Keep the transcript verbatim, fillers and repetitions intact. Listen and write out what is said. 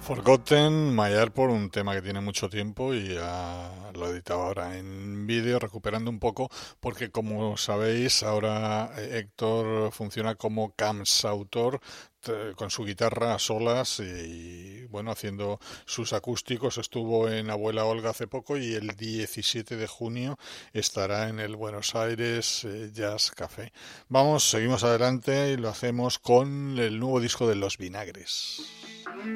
Forgotten, Mayar por un tema que tiene mucho tiempo y ya lo editaba ahora en vídeo, recuperando un poco, porque como sabéis, ahora eh, Héctor funciona como cansautor t- con su guitarra a solas y, bueno, haciendo sus acústicos. Estuvo en Abuela Olga hace poco y el diecisiete de junio estará en el Buenos Aires eh, Jazz Café. Vamos, seguimos adelante y lo hacemos con el nuevo disco de Los Vinagres.